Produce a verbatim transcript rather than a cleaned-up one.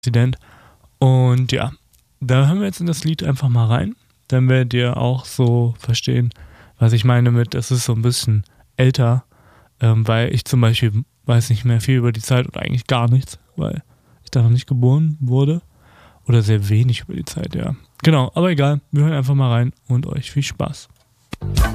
Präsident. Und ja, da hören wir jetzt in das Lied einfach mal rein. Dann werdet ihr auch so verstehen, was ich meine mit, es ist so ein bisschen älter, ähm, weil ich zum Beispiel weiß nicht mehr viel über die Zeit oder eigentlich gar nichts, weil ich da noch nicht geboren wurde. Oder sehr wenig über die Zeit, ja. Genau, aber egal, wir hören einfach mal rein und euch viel Spaß.